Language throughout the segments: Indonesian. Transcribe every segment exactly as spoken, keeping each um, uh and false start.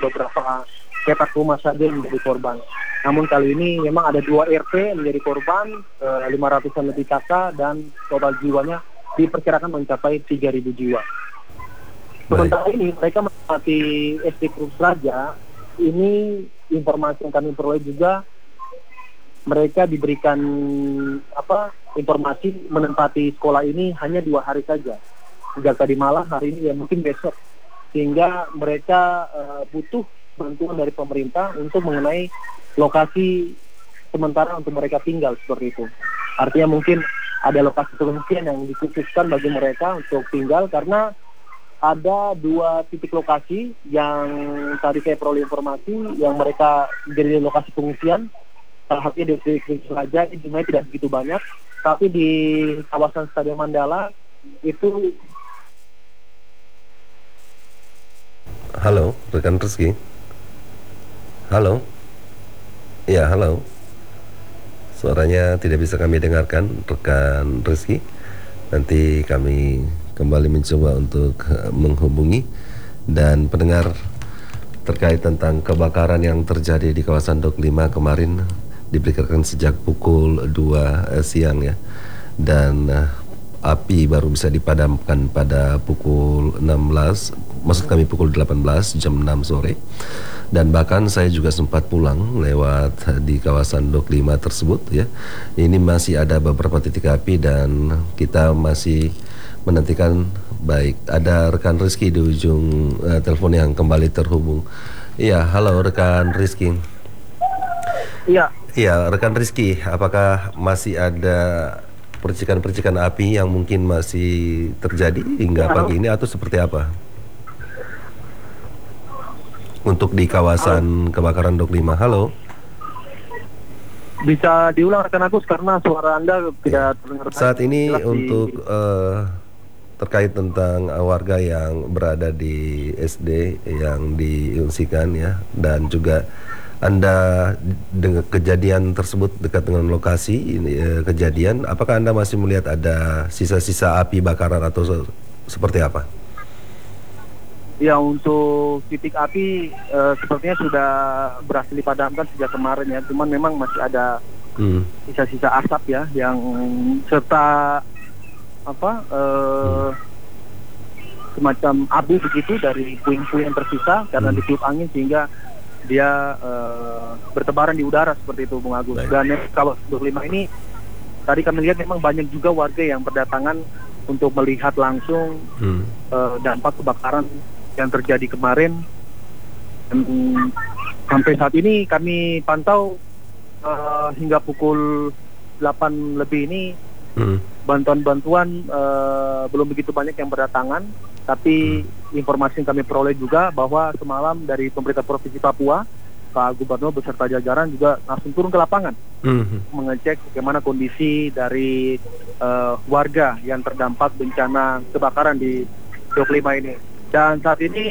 beberapa petak rumah saja yang menjadi korban. Namun kali ini memang ada dua R T menjadi korban, eh, lima ratusan lebih kakak, dan total jiwanya diperkirakan mencapai tiga ribu jiwa. Sementara ini mereka menempati S D Krus Raja. Ini informasi yang kami peroleh juga, mereka diberikan apa informasi menempati sekolah ini hanya dua hari saja. Sejak tadi malam, hari ini ya mungkin besok. Sehingga mereka uh, butuh bantuan dari pemerintah untuk mengenai lokasi sementara untuk mereka tinggal seperti itu. Artinya mungkin ada lokasi pengungsian yang dikhususkan bagi mereka untuk tinggal, karena ada dua titik lokasi yang tadi saya peroleh informasi yang mereka menjadi lokasi pengungsian. Salah satunya di Krus Raja, ini jumlahnya tidak begitu banyak, tapi di kawasan Stadion Mandala itu. Halo, rekan Rizky. Halo. Ya, halo. Suaranya tidak bisa kami dengarkan, rekan Rizky. Nanti kami kembali mencoba untuk menghubungi. Dan pendengar, terkait tentang kebakaran yang terjadi di kawasan Dok lima kemarin, diberitakan sejak pukul dua siang ya. Dan uh, api baru bisa dipadamkan pada pukul enam belas, maksud kami pukul delapan belas, jam enam sore. Dan bahkan saya juga sempat pulang lewat di kawasan Dok lima tersebut ya. Ini masih ada beberapa titik api dan kita masih menantikan. Baik, ada rekan Rizky di ujung uh, telepon yang kembali terhubung. Iya, halo rekan Rizky. Iya. Iya, rekan Rizky, apakah masih ada percikan-percikan api yang mungkin masih terjadi hingga pagi ini atau seperti apa? Untuk di kawasan halo. Kebakaran Dok lima, halo. Bisa diulang rekan Agus karena suara Anda tidak terdengar. Saat ini untuk di... uh, terkait tentang warga yang berada di S D yang diungsikan ya, dan juga Anda dengan kejadian tersebut dekat dengan lokasi ini, eh, kejadian, apakah Anda masih melihat ada sisa-sisa api bakaran atau se- seperti apa? Ya, untuk titik api uh, sepertinya sudah berhasil dipadamkan sejak kemarin ya. Cuman memang masih ada hmm. sisa-sisa asap ya, yang serta apa uh, hmm. semacam abu begitu dari puing-puing yang tersisa karena hmm. ditiup angin sehingga dia uh, bertebaran di udara seperti itu, Bung Agus. Baik. Dan kalau Dok lima ini tadi kami lihat memang banyak juga warga yang berdatangan untuk melihat langsung hmm. uh, dampak kebakaran yang terjadi kemarin. Dan sampai saat ini kami pantau uh, hingga pukul delapan lebih ini hmm. bantuan-bantuan uh, belum begitu banyak yang berdatangan, tapi hmm. informasi yang kami peroleh juga bahwa semalam dari pemerintah Provinsi Papua, Pak Gubernur beserta jajaran juga langsung turun ke lapangan hmm. mengecek bagaimana kondisi dari uh, warga yang terdampak bencana kebakaran di Dok lima ini. Dan saat ini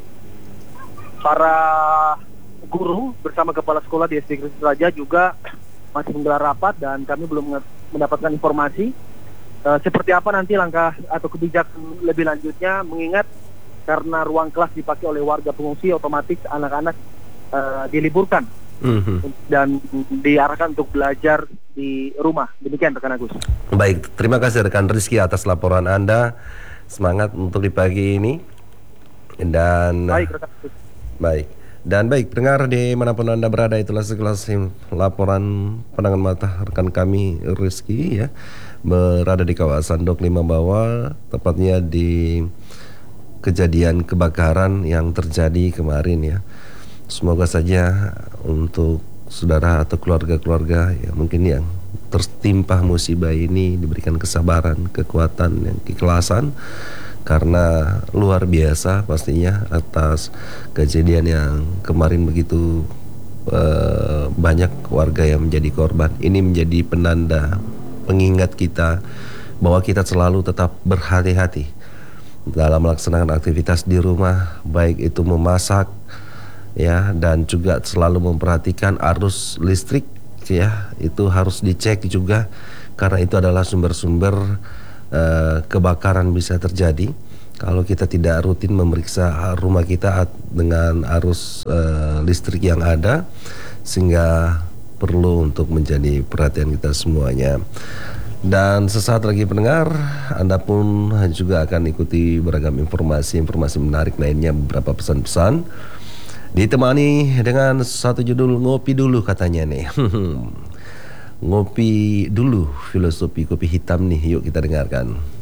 para guru bersama kepala sekolah di S D Krus Raja juga masih menggelar rapat, dan kami belum mendapatkan informasi uh, seperti apa nanti langkah atau kebijakan lebih lanjutnya, mengingat karena ruang kelas dipakai oleh warga pengungsi, otomatis anak-anak uh, diliburkan mm-hmm. dan diarahkan untuk belajar di rumah. Demikian rekan Agus. Baik, terima kasih rekan Rizky atas laporan Anda. Semangat untuk di pagi ini. Dan baik, rekan Agus. Baik. Dan baik, pendengar dimanapun Anda berada, itulah sekelas laporan pandangan mata rekan kami Rizky ya, berada di kawasan Dok lima bawah, tepatnya di kejadian kebakaran yang terjadi kemarin ya. Semoga saja untuk saudara atau keluarga-keluarga ya mungkin yang tertimpa musibah ini diberikan kesabaran, kekuatan, dan keikhlasan, karena luar biasa pastinya atas kejadian yang kemarin begitu uh, banyak warga yang menjadi korban. Ini menjadi penanda pengingat kita bahwa kita selalu tetap berhati-hati dalam melaksanakan aktivitas di rumah, baik itu memasak ya, dan juga selalu memperhatikan arus listrik ya, itu harus dicek juga karena itu adalah sumber-sumber uh, kebakaran bisa terjadi. kalau kita tidak rutin memeriksa rumah kita dengan arus uh, listrik yang ada, sehingga perlu untuk menjadi perhatian kita semuanya. Dan sesaat lagi pendengar, Anda pun juga akan ikuti beragam informasi-informasi menarik lainnya, beberapa pesan-pesan, ditemani dengan satu judul ngopi dulu katanya nih. Ngopi dulu, filosofi kopi hitam nih, yuk kita dengarkan.